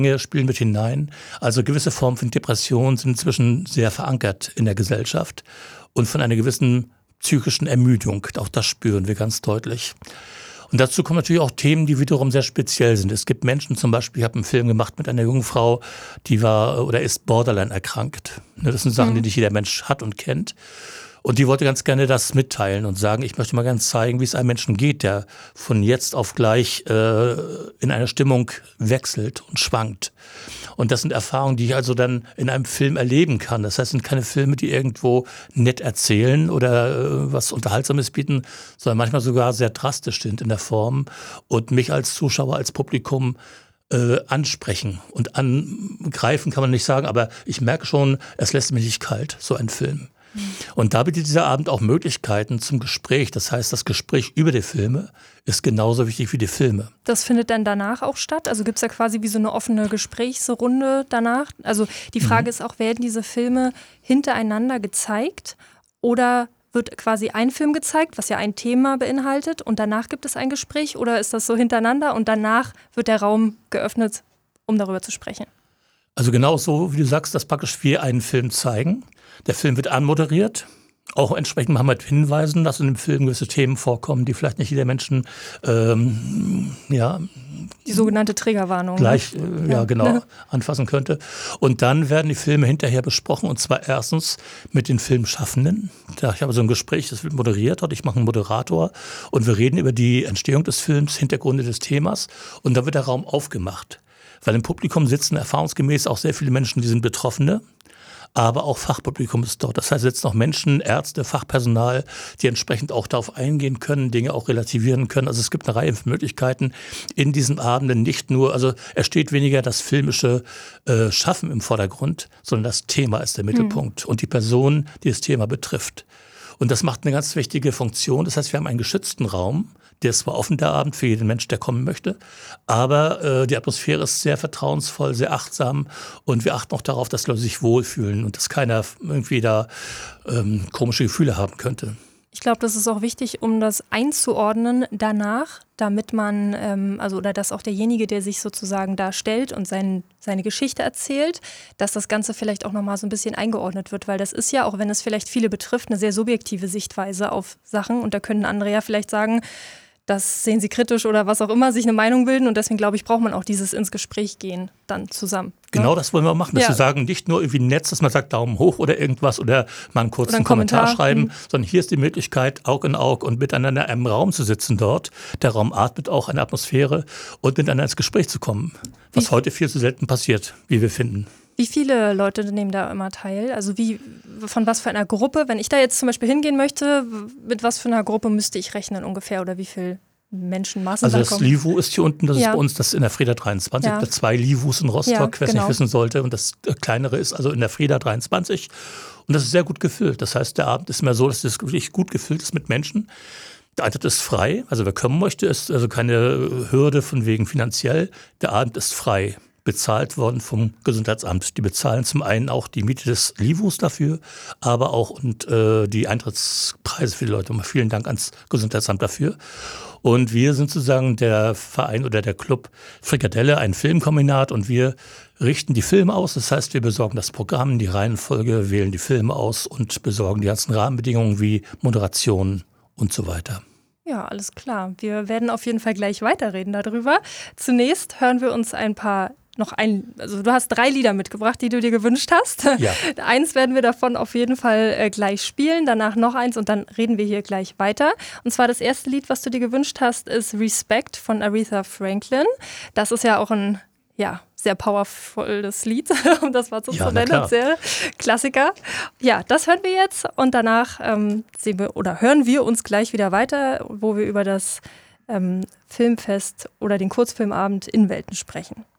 spielen mit hinein. Also gewisse Formen von Depression sind inzwischen sehr verankert in der Gesellschaft und von einer gewissen psychischen Ermüdung. Auch das spüren wir ganz deutlich. Und dazu kommen natürlich auch Themen, die wiederum sehr speziell sind. Es gibt Menschen zum Beispiel, ich habe einen Film gemacht mit einer jungen Frau, die war oder ist Borderline erkrankt. Das sind Sachen, die nicht jeder Mensch hat und kennt. Und die wollte ganz gerne das mitteilen und sagen, ich möchte mal ganz zeigen, wie es einem Menschen geht, der von jetzt auf gleich in einer Stimmung wechselt und schwankt. Und das sind Erfahrungen, die ich also dann in einem Film erleben kann. Das heißt, es sind keine Filme, die irgendwo nett erzählen oder was Unterhaltsames bieten, sondern manchmal sogar sehr drastisch sind in der Form und mich als Zuschauer, als Publikum ansprechen. Und angreifen kann man nicht sagen, aber ich merke schon, es lässt mich nicht kalt, so ein Film. Und da bietet dieser Abend auch Möglichkeiten zum Gespräch. Das heißt, das Gespräch über die Filme ist genauso wichtig wie die Filme. Das findet dann danach auch statt? Also gibt es da quasi wie so eine offene Gesprächsrunde danach? Also die Frage ist auch, werden diese Filme hintereinander gezeigt oder wird quasi ein Film gezeigt, was ja ein Thema beinhaltet und danach gibt es ein Gespräch oder ist das so hintereinander und danach wird der Raum geöffnet, um darüber zu sprechen? Also genau so, wie du sagst, dass praktisch wir einen Film zeigen. Der Film wird anmoderiert. Auch entsprechend machen wir Hinweisen, dass in dem Film gewisse Themen vorkommen, die vielleicht nicht jeder Menschen, die sogenannte Triggerwarnung. Gleich, anfassen könnte. Und dann werden die Filme hinterher besprochen und zwar erstens mit den Filmschaffenden. Ich habe so ein Gespräch, das wird moderiert und ich mache einen Moderator und wir reden über die Entstehung des Films, Hintergründe des Themas und dann wird der Raum aufgemacht. Weil im Publikum sitzen erfahrungsgemäß auch sehr viele Menschen, die sind Betroffene, aber auch Fachpublikum ist dort. Das heißt, sitzen auch Menschen, Ärzte, Fachpersonal, die entsprechend auch darauf eingehen können, Dinge auch relativieren können. Also es gibt eine Reihe von Möglichkeiten in diesen Abenden, nicht nur, also es steht weniger das filmische Schaffen im Vordergrund, sondern das Thema ist der Mittelpunkt und die Person, die das Thema betrifft. Und das macht eine ganz wichtige Funktion. Das heißt, wir haben einen geschützten Raum, der ist zwar offen, der Abend, für jeden Mensch, der kommen möchte, aber die Atmosphäre ist sehr vertrauensvoll, sehr achtsam und wir achten auch darauf, dass Leute sich wohlfühlen und dass keiner irgendwie da komische Gefühle haben könnte. Ich glaube, das ist auch wichtig, um das einzuordnen danach, damit man, oder dass auch derjenige, der sich sozusagen da stellt und seine Geschichte erzählt, dass das Ganze vielleicht auch nochmal so ein bisschen eingeordnet wird, weil das ist ja, auch wenn es vielleicht viele betrifft, eine sehr subjektive Sichtweise auf Sachen und da können andere ja vielleicht sagen, das sehen sie kritisch oder was auch immer, sich eine Meinung bilden und deswegen glaube ich, braucht man auch dieses ins Gespräch gehen dann zusammen. Genau das wollen wir machen, dass wir sagen, nicht nur irgendwie im Netz, dass man sagt Daumen hoch oder irgendwas oder mal einen kurzen Kommentar schreiben, sondern hier ist die Möglichkeit, Aug in Aug und miteinander in einem Raum zu sitzen dort. Der Raum atmet auch eine Atmosphäre und miteinander ins Gespräch zu kommen, was heute viel zu selten passiert, wie wir finden. Wie viele Leute nehmen da immer teil? Also von was für einer Gruppe? Wenn ich da jetzt zum Beispiel hingehen möchte, mit was für einer Gruppe müsste ich rechnen ungefähr oder wie viel Menschenmassen also da das kommen? Livu ist hier unten, das ist bei uns das in der Frieda 23. Da 2 Livus in Rostock, wer es nicht wissen sollte. Und das kleinere ist also in der Frieda 23. Und das ist sehr gut gefüllt. Das heißt, der Abend ist immer so, dass es wirklich gut gefüllt ist mit Menschen. Der Eintritt ist frei. Also wer kommen möchte, ist also keine Hürde von wegen finanziell. Der Abend ist frei. Bezahlt worden vom Gesundheitsamt. Die bezahlen zum einen auch die Miete des Livus dafür, aber auch die Eintrittspreise für die Leute. Und vielen Dank ans Gesundheitsamt dafür. Und wir sind sozusagen der Verein oder der Club Frikadelle, ein Filmkombinat und wir richten die Filme aus. Das heißt, wir besorgen das Programm, die Reihenfolge, wählen die Filme aus und besorgen die ganzen Rahmenbedingungen wie Moderation und so weiter. Ja, alles klar. Wir werden auf jeden Fall gleich weiterreden darüber. Zunächst hören wir uns also du hast 3 Lieder mitgebracht, die du dir gewünscht hast. Ja. Eins werden wir davon auf jeden Fall gleich spielen, danach noch eins und dann reden wir hier gleich weiter. Und zwar das erste Lied, was du dir gewünscht hast, ist Respect von Aretha Franklin. Das ist ja auch ein sehr powervolles Lied, um das mal so zu nennen, sehr Klassiker. Ja, das hören wir jetzt und danach hören wir uns gleich wieder weiter, wo wir über das Filmfest oder den Kurzfilmabend in Welten sprechen.